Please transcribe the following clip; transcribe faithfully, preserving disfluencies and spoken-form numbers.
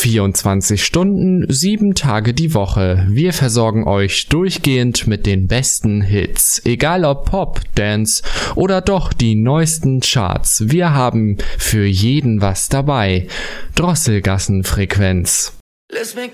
vierundzwanzig Stunden, sieben Tage die Woche. Wir versorgen euch durchgehend mit den besten Hits. Egal ob Pop, Dance oder doch die neuesten Charts. Wir haben für jeden was dabei. Drosselgassenfrequenz. Let's make